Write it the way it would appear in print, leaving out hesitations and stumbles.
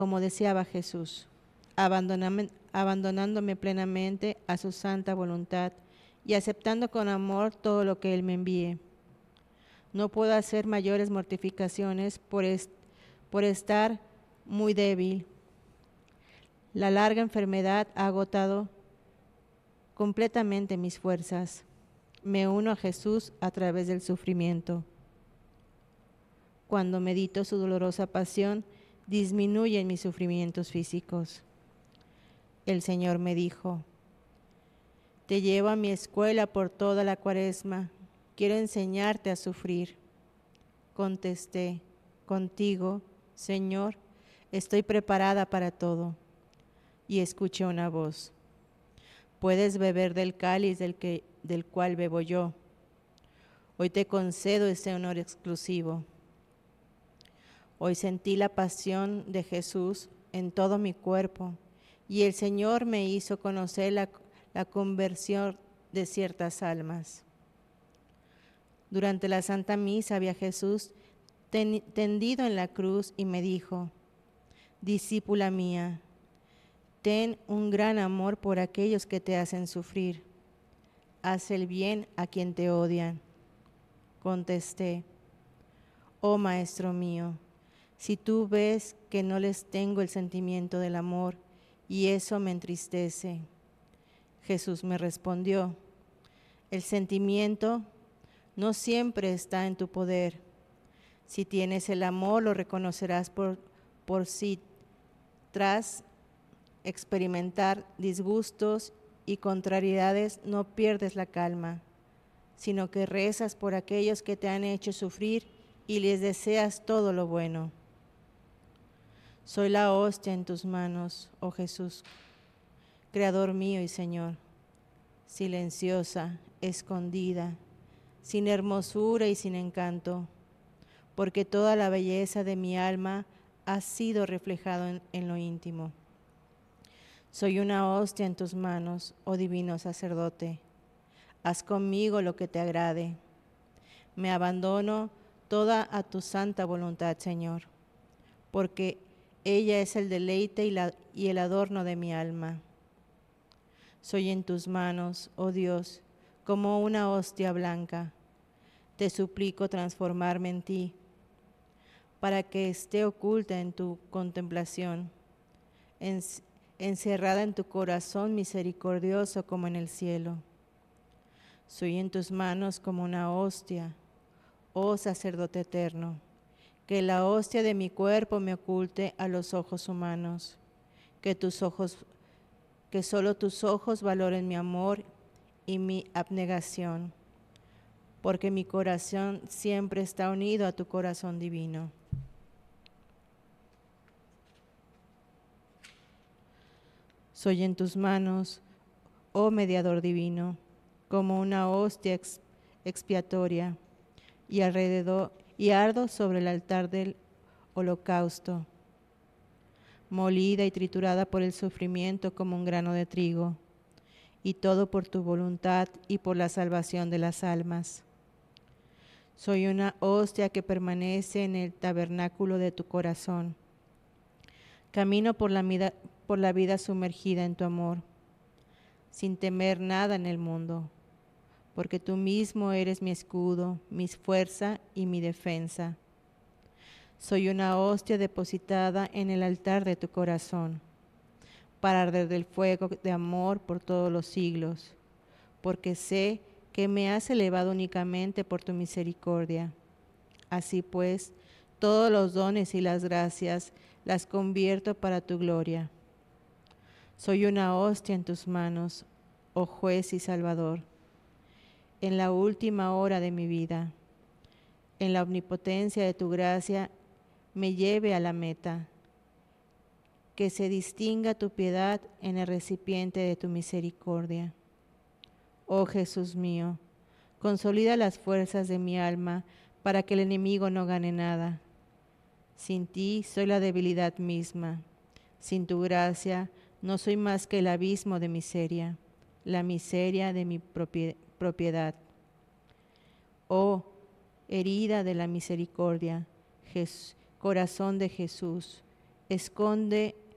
como deseaba Jesús, abandonándome plenamente a su santa voluntad y aceptando con amor todo lo que Él me envíe. No puedo hacer mayores mortificaciones por estar muy débil. La larga enfermedad ha agotado completamente mis fuerzas. Me uno a Jesús a través del sufrimiento. Cuando medito su dolorosa pasión, disminuyen mis sufrimientos físicos. El Señor me dijo: te llevo a mi escuela por toda la Cuaresma. Quiero enseñarte a sufrir. Contesté: contigo, Señor, estoy preparada para todo. Y escuché una voz: puedes beber del cáliz del cual bebo yo. Hoy te concedo ese honor exclusivo. Hoy sentí la pasión de Jesús en todo mi cuerpo y el Señor me hizo conocer la conversión de ciertas almas. Durante la Santa Misa vi a Jesús tendido en la cruz y me dijo: discípula mía, ten un gran amor por aquellos que te hacen sufrir. Haz el bien a quien te odian. Contesté: oh Maestro mío, si tú ves que no les tengo el sentimiento del amor y eso me entristece. Jesús me respondió: el sentimiento no siempre está en tu poder. Si tienes el amor, lo reconocerás por sí. Tras experimentar disgustos y contrariedades, no pierdes la calma, sino que rezas por aquellos que te han hecho sufrir y les deseas todo lo bueno. Soy la hostia en tus manos, oh Jesús, Creador mío y Señor, silenciosa, escondida, sin hermosura y sin encanto, porque toda la belleza de mi alma ha sido reflejado en lo íntimo. Soy una hostia en tus manos, oh divino sacerdote. Haz conmigo lo que te agrade. Me abandono toda a tu santa voluntad, Señor, porque ella es el deleite y el adorno de mi alma. Soy en tus manos, oh Dios, como una hostia blanca. Te suplico transformarme en ti, para que esté oculta en tu contemplación, encerrada en tu corazón misericordioso como en el cielo. Soy en tus manos como una hostia, oh sacerdote eterno, que la hostia de mi cuerpo me oculte a los ojos humanos, que solo tus ojos valoren mi amor y mi abnegación, porque mi corazón siempre está unido a tu corazón divino. Soy en tus manos, oh mediador divino, como una hostia expiatoria, y ardo sobre el altar del holocausto, molida y triturada por el sufrimiento como un grano de trigo, y todo por tu voluntad y por la salvación de las almas. Soy una hostia que permanece en el tabernáculo de tu corazón. Camino por la vida sumergida en tu amor, sin temer nada en el mundo, porque tú mismo eres mi escudo, mi fuerza y mi defensa. Soy una hostia depositada en el altar de tu corazón, para arder del fuego de amor por todos los siglos, porque sé que me has elevado únicamente por tu misericordia. Así pues, todos los dones y las gracias las convierto para tu gloria. Soy una hostia en tus manos, oh juez y salvador, en la última hora de mi vida. En la omnipotencia de tu gracia me lleve a la meta, que se distinga tu piedad en el recipiente de tu misericordia. Oh Jesús mío, consolida las fuerzas de mi alma para que el enemigo no gane nada. Sin ti soy la debilidad misma. Sin tu gracia no soy más que el abismo de miseria, la miseria de mi propiedad. Oh, herida de la misericordia, corazón de Jesús, esconde